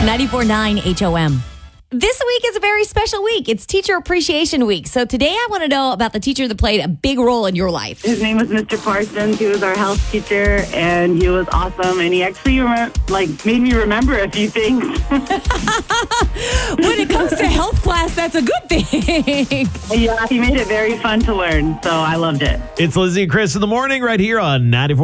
94.9 HOM. This week is a very special week. It's Teacher Appreciation Week. So today I want to know about the teacher that played a big role in your life. His name was Mr. Parsons. He was our health teacher, and he was awesome. And he actually made me remember a few things. When it comes to health class, that's a good thing. Yeah, he made it very fun to learn, so I loved it. It's Lizzie and Chris in the morning right here on 94.